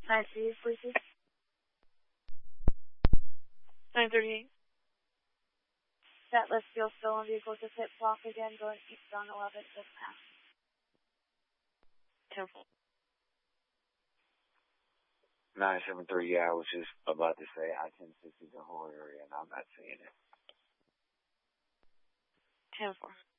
9-3, please. 938. Set, let's go still on vehicle to pit block again, going eastbound 11, just past. 10-4. 973, yeah, I was just about to say I-1060 the whole area, and I'm not seeing it. 10-4.